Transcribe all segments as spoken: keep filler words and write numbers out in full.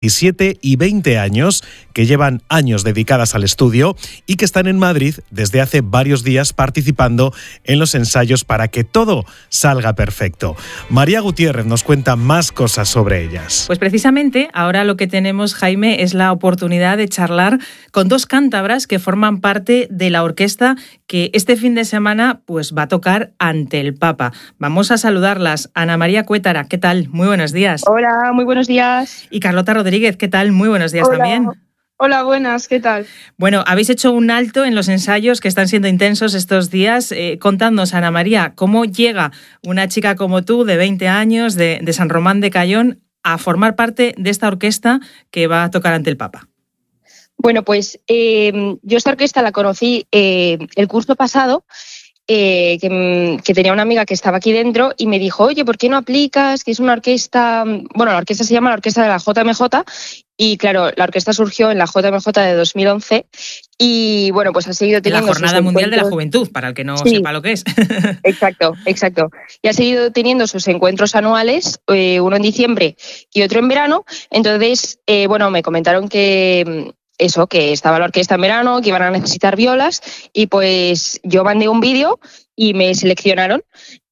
diecisiete y veinte años, que llevan años dedicadas al estudio y que están en Madrid desde hace varios días participando en los ensayos para que todo salga perfecto. María Gutiérrez nos cuenta más cosas sobre ellas. Pues precisamente ahora lo que tenemos, Jaime, es la oportunidad de charlar con dos cántabras que forman parte de la orquesta que este fin de semana pues va a tocar ante el Papa. Vamos a saludarlas. Ana María Cuétara, ¿qué tal? Muy buenos días. Hola, muy buenos días. Y Carlota Rodríguez, ¿qué tal? Muy buenos días. Hola. También. Hola, buenas, ¿qué tal? Bueno, habéis hecho un alto en los ensayos que están siendo intensos estos días. Eh, contadnos, Ana María, ¿cómo llega una chica como tú, de veinte años, de, de San Román de Cayón, a formar parte de esta orquesta que va a tocar ante el Papa? Bueno, pues eh, yo esta orquesta la conocí eh, el curso pasado, eh, que, que tenía una amiga que estaba aquí dentro y me dijo, oye, ¿por qué no aplicas? Que es una orquesta, bueno, la orquesta se llama la Orquesta de la J M J y claro, la orquesta surgió en la J M J de dos mil once y bueno, pues ha seguido teniendo... La Jornada Mundial de la Juventud, para el que no sí, sepa lo que es. Exacto, exacto. Y ha seguido teniendo sus encuentros anuales, eh, uno en diciembre y otro en verano. Entonces, eh, bueno, me comentaron que... eso, que estaba la orquesta en verano, que iban a necesitar violas y pues yo mandé un vídeo y me seleccionaron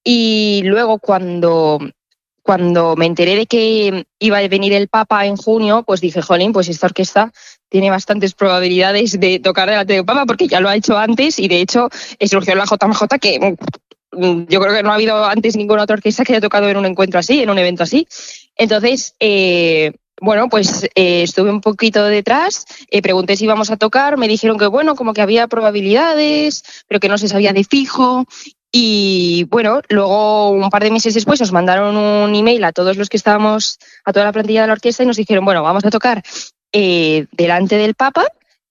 y luego cuando, cuando me enteré de que iba a venir el Papa en junio, pues dije, jolín, pues esta orquesta tiene bastantes probabilidades de tocar delante del Papa porque ya lo ha hecho antes y de hecho surgió en la J M J que yo creo que no ha habido antes ninguna otra orquesta que haya tocado en un encuentro así, en un evento así. Entonces, eh, Bueno, pues eh, estuve un poquito detrás, eh, pregunté si íbamos a tocar, me dijeron que bueno, como que había probabilidades, pero que no se sabía de fijo. Y bueno, luego un par de meses después nos mandaron un email a todos los que estábamos, a toda la plantilla de la orquesta y nos dijeron, bueno, vamos a tocar eh, delante del Papa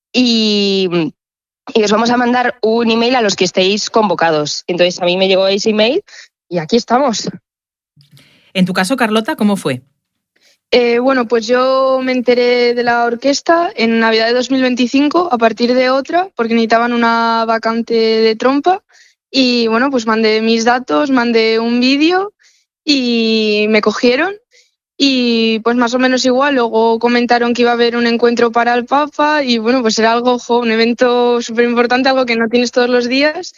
y, y os vamos a mandar un email a los que estéis convocados. Entonces a mí me llegó ese email y aquí estamos. En tu caso, Carlota, ¿cómo fue? Eh, bueno, pues yo me enteré de la orquesta en Navidad de dos mil veinticinco a partir de otra, porque necesitaban una vacante de trompa y bueno, pues mandé mis datos, mandé un vídeo y me cogieron y pues más o menos igual, luego comentaron que iba a haber un encuentro para el Papa y bueno, pues era algo, jo, un evento súper importante, algo que no tienes todos los días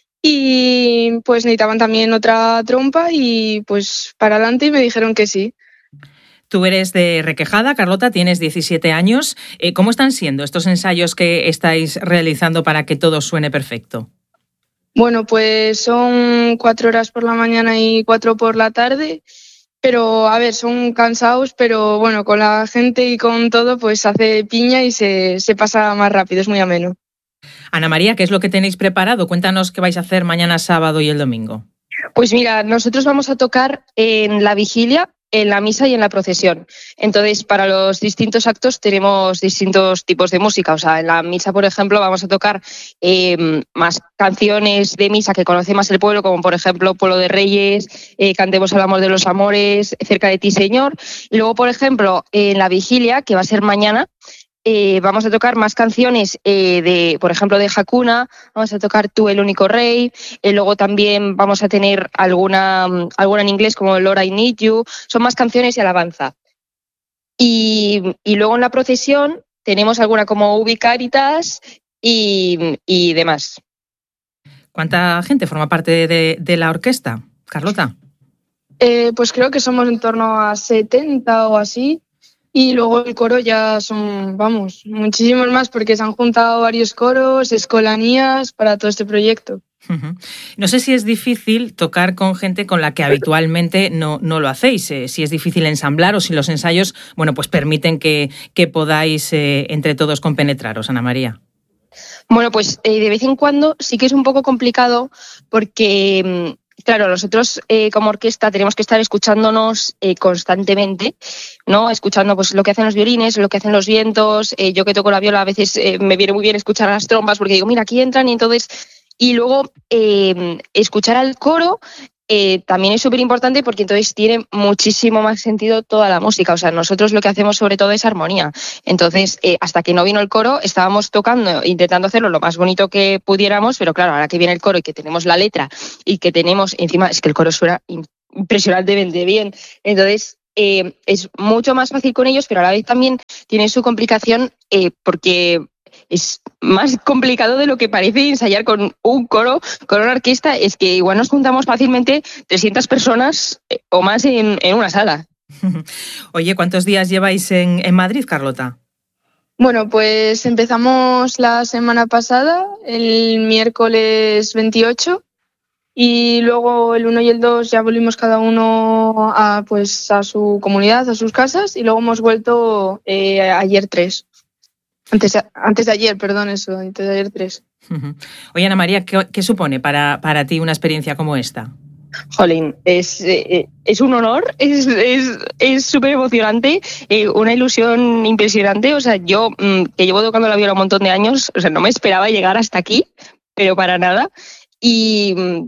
y pues necesitaban también otra trompa y pues para adelante y me dijeron que sí. Tú eres de Requejada, Carlota, tienes diecisiete años. Eh, ¿Cómo están siendo estos ensayos que estáis realizando para que todo suene perfecto? Bueno, pues son cuatro horas por la mañana y cuatro por la tarde, pero a ver, son cansados, pero bueno, con la gente y con todo, pues hace piña y se, se pasa más rápido, es muy ameno. Ana María, ¿qué es lo que tenéis preparado? Cuéntanos qué vais a hacer mañana sábado y el domingo. Pues mira, nosotros vamos a tocar en la vigilia, en la misa y en la procesión. Entonces, para los distintos actos tenemos distintos tipos de música. O sea, en la misa, por ejemplo, vamos a tocar eh, más canciones de misa que conoce más el pueblo, como por ejemplo Pueblo de Reyes, eh, Cantemos el amor de los amores, Cerca de ti, Señor. Y luego, por ejemplo, en la vigilia, que va a ser mañana, Eh, vamos a tocar más canciones, eh, de, por ejemplo, de Hakuna, vamos a tocar Tú, el único rey, eh, luego también vamos a tener alguna, alguna en inglés como Lord, I Need You, son más canciones y alabanza. Y, y luego en la procesión tenemos alguna como Ubi Caritas y, y demás. ¿Cuánta gente forma parte de, de la orquesta, Carlota? Eh, pues creo que somos en torno a setenta o así. Y luego el coro ya son, vamos, muchísimos más porque se han juntado varios coros, escolanías para todo este proyecto. Uh-huh. No sé si es difícil tocar con gente con la que habitualmente no, no lo hacéis, eh, si es difícil ensamblar o si los ensayos, bueno, pues permiten que, que podáis eh, entre todos compenetraros, Ana María. Bueno, pues eh, de vez en cuando sí que es un poco complicado porque... Claro, nosotros eh, como orquesta tenemos que estar escuchándonos eh, constantemente, ¿no? Escuchando pues lo que hacen los violines, lo que hacen los vientos. Eh, yo que toco la viola a veces eh, me viene muy bien escuchar las trompas porque digo, mira, aquí entran y entonces... Y luego eh, escuchar al coro eh, también es súper importante porque entonces tiene muchísimo más sentido toda la música. O sea, nosotros lo que hacemos sobre todo es armonía. Entonces, eh, hasta que no vino el coro, estábamos tocando, intentando hacerlo lo más bonito que pudiéramos, pero claro, ahora que viene el coro y que tenemos la letra y que tenemos, encima, es que el coro suena impresionantemente bien. Entonces, eh, es mucho más fácil con ellos, pero a la vez también tiene su complicación eh, porque es más complicado de lo que parece ensayar con un coro, con una orquesta. Es que igual nos juntamos fácilmente trescientas personas o más en, en una sala. Oye, ¿cuántos días lleváis en, en Madrid, Carlota? Bueno, pues empezamos la semana pasada, el miércoles veintiocho, y luego el uno y el dos ya volvimos cada uno a, pues, a su comunidad, a sus casas, y luego hemos vuelto eh, ayer tres. Antes, antes de ayer, perdón, eso, antes de ayer tres. Oye, Ana María, ¿qué, qué supone para, para ti una experiencia como esta? Jolín, es, eh, es un honor, es es súper emocionante, eh, una ilusión impresionante. O sea, yo mmm, que llevo tocando la viola un montón de años, o sea, no me esperaba llegar hasta aquí, pero para nada. Y mmm,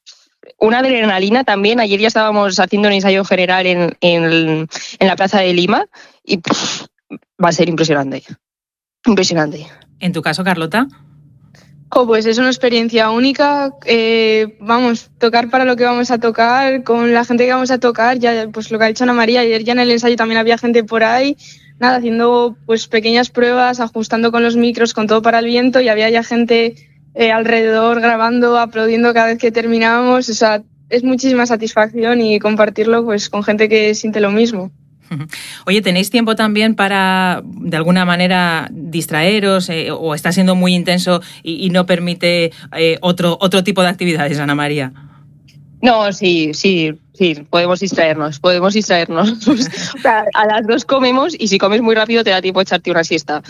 una adrenalina también. Ayer ya estábamos haciendo un ensayo general en, en, en la Plaza de Lima y pff, va a ser impresionante. Impresionante. ¿En tu caso, Carlota? Oh, pues es una experiencia única. Eh, vamos, tocar para lo que vamos a tocar, con la gente que vamos a tocar, ya pues lo que ha dicho Ana María, ayer ya en el ensayo también había gente por ahí, nada, haciendo pues pequeñas pruebas, ajustando con los micros, con todo para el viento, y había ya gente eh, alrededor grabando, aplaudiendo cada vez que terminábamos. O sea, es muchísima satisfacción y compartirlo pues con gente que siente lo mismo. Oye, ¿tenéis tiempo también para, de alguna manera, distraeros eh, o está siendo muy intenso y, y no permite eh, otro, otro tipo de actividades, Ana María? No, sí, sí, sí, podemos distraernos, podemos distraernos. O sea, a las dos comemos y si comes muy rápido te da tiempo a echarte una siesta.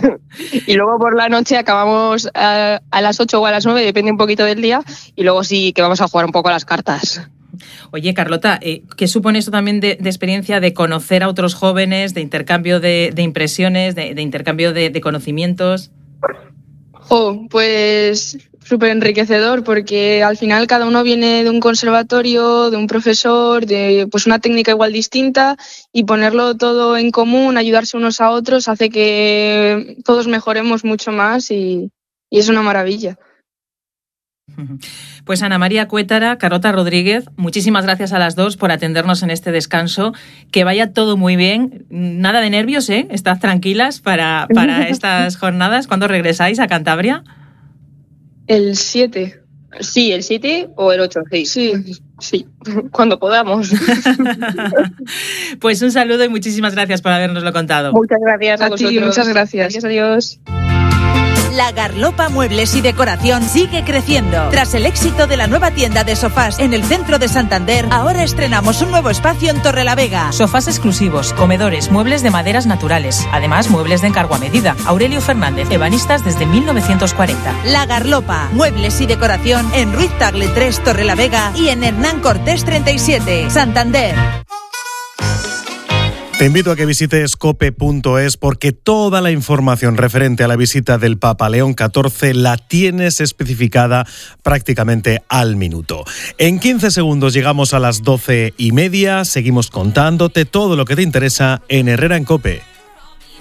Y luego por la noche acabamos a, a las ocho o a las nueve, depende un poquito del día, y luego sí que vamos a jugar un poco a las cartas. Oye, Carlota, eh, ¿qué supone esto también de, de experiencia de conocer a otros jóvenes, de intercambio de, de impresiones, de, de intercambio de, de conocimientos? Oh, pues súper enriquecedor, porque al final cada uno viene de un conservatorio, de un profesor, de pues una técnica igual distinta, y ponerlo todo en común, ayudarse unos a otros, hace que todos mejoremos mucho más y, y es una maravilla. Pues Ana María Cuétara, Carlota Rodríguez, muchísimas gracias a las dos por atendernos en este descanso. Que vaya todo muy bien. Nada de nervios, ¿eh? Estad tranquilas para, para estas jornadas. ¿Cuándo regresáis a Cantabria? El siete. Sí, el siete o el ocho, sí. Sí, sí, cuando podamos. Pues un saludo y muchísimas gracias por habernoslo contado. Muchas gracias a, a vosotros. ti, muchas gracias. Adiós, adiós. La Garlopa Muebles y Decoración sigue creciendo. Tras el éxito de la nueva tienda de sofás en el centro de Santander, ahora estrenamos un nuevo espacio en Torrelavega. Sofás exclusivos, comedores, muebles de maderas naturales. Además, muebles de encargo a medida. Aurelio Fernández, ebanistas desde mil novecientos cuarenta. La Garlopa Muebles y Decoración en Ruiz Tagle tres, Torrelavega, y en Hernán Cortés treinta y siete, Santander. Te invito a que visites cope punto es porque toda la información referente a la visita del Papa León catorce la tienes especificada prácticamente al minuto. En quince segundos llegamos a las doce y media, seguimos contándote todo lo que te interesa en Herrera en COPE.